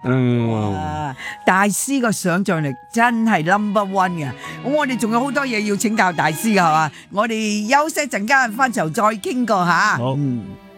哇！大師個想象力真係 No.1 嘅，咁我哋仲有好多嘢要請教大師㗎係嘛？我哋休息陣間，翻頭再傾過吓。 好。